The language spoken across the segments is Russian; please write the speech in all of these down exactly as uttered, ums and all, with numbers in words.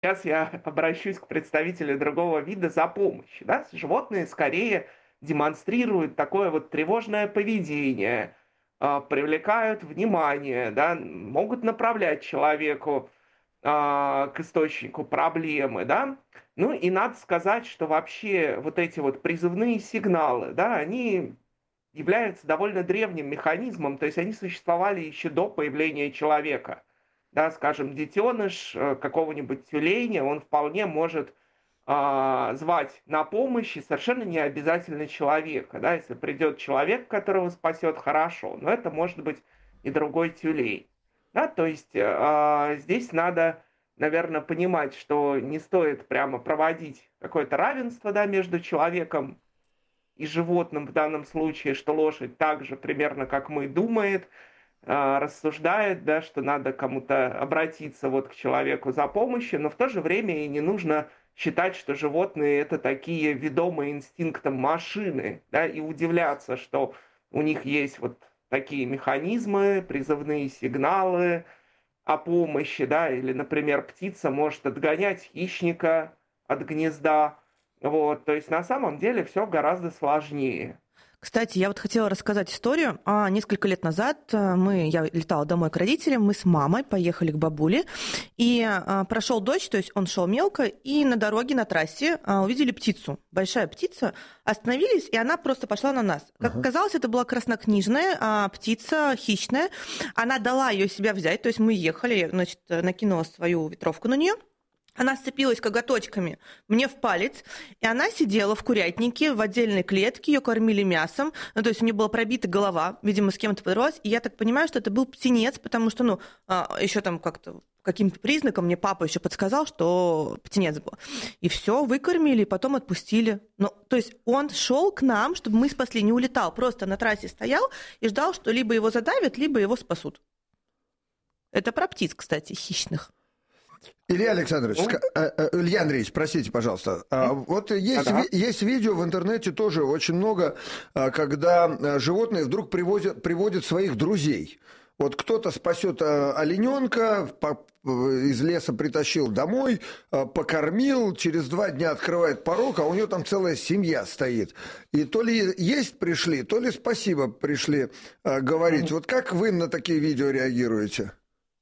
Сейчас я обращусь к представителю другого вида за помощью. Да? Животные скорее демонстрируют такое вот тревожное поведение, а, привлекают внимание, да, могут направлять человеку а, к источнику проблемы, да. Ну и надо сказать, что вообще вот эти вот призывные сигналы, да, они являются довольно древним механизмом, то есть они существовали еще до появления человека. Да, скажем, детеныш э, какого-нибудь тюленя, он вполне может а, звать на помощь, и совершенно не обязательно человека. Да, если придет человек, которого спасет, хорошо, но это может быть и другой тюлень. Да, то есть а, здесь надо, наверное, понимать, что не стоит прямо проводить какое-то равенство, да, между человеком и животным в данном случае, что лошадь так же примерно, как мы, думает, а, рассуждает, да, что надо кому-то обратиться вот к человеку за помощью, но в то же время и не нужно считать, что животные это такие ведомые инстинктом машины, да, и удивляться, что у них есть вот такие механизмы, призывные сигналы о помощи, да, или, например, птица может отгонять хищника от гнезда, вот, то есть на самом деле все гораздо сложнее. Кстати, я вот хотела рассказать историю. А, несколько лет назад э, мы, я летала домой к родителям, мы с мамой поехали к бабуле, и а, прошел дождь, то есть он шел мелко, и на дороге, на трассе а, увидели птицу, большая птица, остановились, и она просто пошла на нас. Как Ага. оказалось, это была краснокнижная а, птица, хищная. Она дала ее себя взять, то есть мы ехали, я, значит, накинула свою ветровку на нее. Она сцепилась коготочками мне в палец, и она сидела в курятнике в отдельной клетке, ее кормили мясом, ну, то есть у нее была пробита голова, видимо, с кем-то подралась, и я так понимаю, что это был птенец, потому что, ну, еще там как-то каким-то признаком мне папа еще подсказал, что птенец был. И все, выкормили, и потом отпустили. Ну, то есть он шел к нам, чтобы мы спасли, не улетал, просто на трассе стоял и ждал, что либо его задавят, либо его спасут. Это про птиц, кстати, хищных. Илья Александрович, Ну, ска- э, э, Илья Андреевич, простите, пожалуйста. А, Вот есть, да-да. ви- есть видео в интернете тоже очень много, а, когда а, животные вдруг привозят, приводят своих друзей. Вот кто-то спасет а, олененка, по- из леса притащил домой, а, покормил, через два дня открывает порог, а у него там целая семья стоит. И то ли есть пришли, то ли спасибо пришли а, говорить. Мгм. Вот как вы на такие видео реагируете?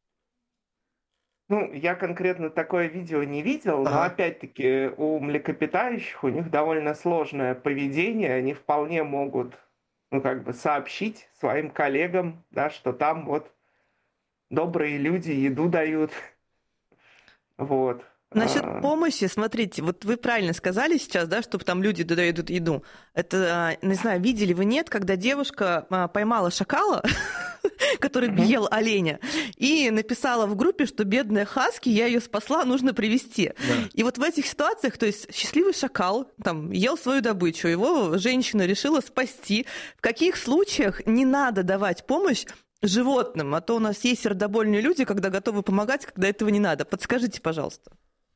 Ну, я конкретно такое видео не видел, но Ага. опять-таки у млекопитающих у них довольно сложное поведение, они вполне могут, ну, как бы сообщить своим коллегам, да, что там вот добрые люди еду дают, вот. Насчет А, помощи, смотрите, вот вы правильно сказали сейчас, да, чтобы там люди дают еду. Это, а, не знаю, видели вы, нет, когда девушка а, поймала шакала, который мгм, ел оленя, и написала в группе, что бедная Хаски, я ее спасла, нужно привезти. Да. И вот в этих ситуациях, то есть счастливый шакал там ел свою добычу, его женщина решила спасти. В каких случаях не надо давать помощь животным? А то у нас есть сердобольные люди, когда готовы помогать, когда этого не надо. Подскажите, пожалуйста.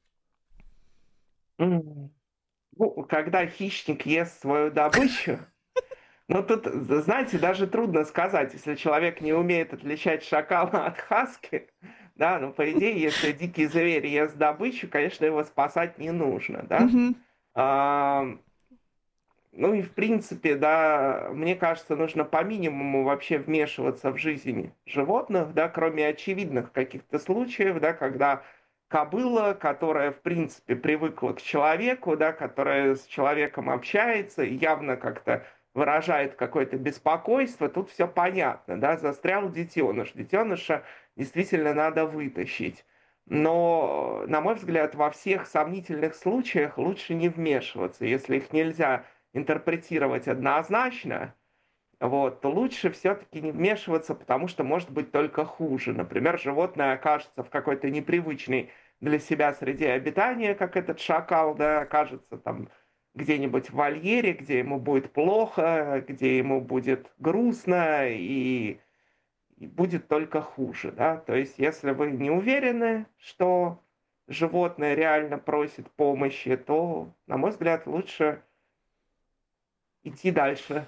м. Ну, когда хищник ест свою добычу, ну тут, знаете, даже трудно сказать, если человек не умеет отличать шакала от хаски, да, ну, по идее, если дикий зверь ест добычу, конечно, его спасать не нужно, да. Мгм. А, ну и в принципе, да, мне кажется, нужно по минимуму вообще вмешиваться в жизнь животных, да, кроме очевидных каких-то случаев, да, когда кобыла, которая, в принципе, привыкла к человеку, да, которая с человеком общается и явно как-то выражает какое-то беспокойство, тут все понятно, да, застрял детеныш. Детеныша действительно надо вытащить. Но, на мой взгляд, во всех сомнительных случаях лучше не вмешиваться, если их нельзя интерпретировать однозначно, вот, то лучше все-таки не вмешиваться, потому что может быть только хуже. Например, животное окажется в какой-то непривычной для себя среде обитания, как этот шакал, да, окажется там где-нибудь в вольере, где ему будет плохо, где ему будет грустно и, и будет только хуже, да. То есть, если вы не уверены, что животное реально просит помощи, то, на мой взгляд, лучше идти дальше.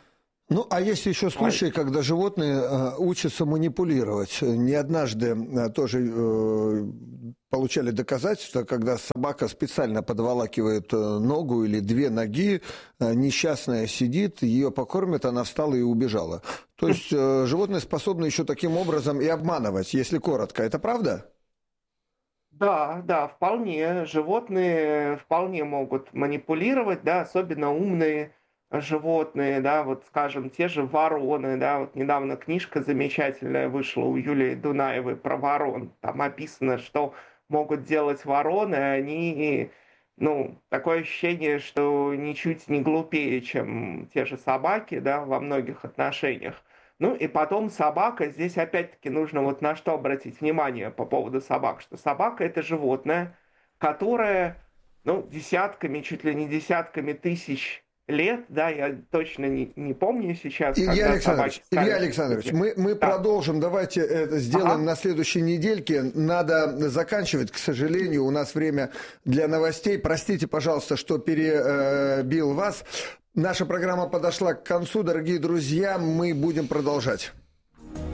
Ну, а есть еще случаи, когда животные э, учатся манипулировать. Не однажды э, тоже э, получали доказательства, когда собака специально подволакивает э, ногу или две ноги, э, несчастная сидит, ее покормят, она встала и убежала. То есть э, животные способны еще таким образом и обманывать, если коротко. Это правда? Да, да, вполне. Животные вполне могут манипулировать, да, особенно умные животные, да, вот, скажем, те же вороны, да, вот недавно книжка замечательная вышла у Юлии Дунаевой про ворон. Там описано, что могут делать вороны, они, ну, такое ощущение, что ничуть не глупее, чем те же собаки, да, во многих отношениях. Ну и потом собака, здесь опять-таки нужно вот на что обратить внимание по поводу собак, что собака это животное, которое, ну, десятками, чуть ли не десятками тысяч лет, да, я точно не, не помню сейчас, Илья когда Александрович, собаки стали... Илья Александрович, мы, мы Да. продолжим, давайте это сделаем Ага. на следующей недельке. Надо заканчивать, к сожалению, у нас время для новостей. Простите, пожалуйста, что перебил вас. Наша программа подошла к концу, дорогие друзья, мы будем продолжать.